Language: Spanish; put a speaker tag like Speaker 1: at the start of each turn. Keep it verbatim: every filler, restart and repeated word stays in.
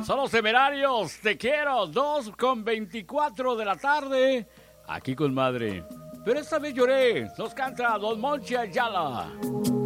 Speaker 1: Son los Temerarios, te quiero, dos con veinticuatro de la tarde, aquí con madre. Pero esta vez lloré, nos canta Don Monchi Ayala.